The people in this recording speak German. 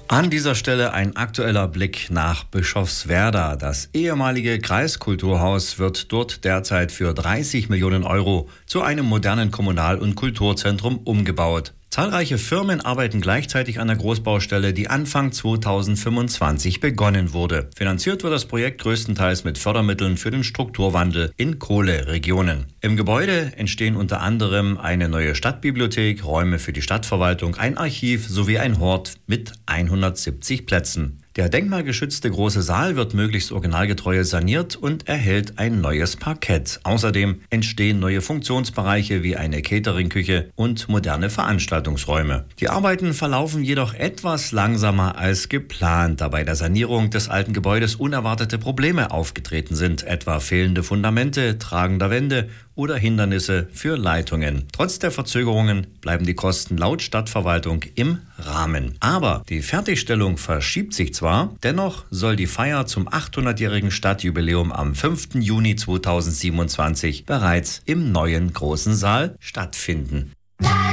An dieser Stelle ein aktueller Blick nach Bischofswerda. Das ehemalige Kreiskulturhaus wird dort derzeit für 30 Millionen Euro zu einem modernen Kommunal- und Kulturzentrum umgebaut. Zahlreiche Firmen arbeiten gleichzeitig an der Großbaustelle, die Anfang 2025 begonnen wurde. Finanziert wird das Projekt größtenteils mit Fördermitteln für den Strukturwandel in Kohleregionen. Im Gebäude entstehen unter anderem eine neue Stadtbibliothek, Räume für die Stadtverwaltung, ein Archiv sowie ein Hort mit 170 Plätzen. Der denkmalgeschützte große Saal wird möglichst originalgetreu saniert und erhält ein neues Parkett. Außerdem entstehen neue Funktionsbereiche wie eine Cateringküche und moderne Veranstaltungsräume. Die Arbeiten verlaufen jedoch etwas langsamer als geplant, da bei der Sanierung des alten Gebäudes unerwartete Probleme aufgetreten sind, etwa fehlende Fundamente, tragender Wände oder Hindernisse für Leitungen. Trotz der Verzögerungen bleiben die Kosten laut Stadtverwaltung im Rahmen. Aber die Fertigstellung verschiebt sich zwar, dennoch soll die Feier zum 800-jährigen Stadtjubiläum am 5. Juni 2027 bereits im neuen großen Saal stattfinden.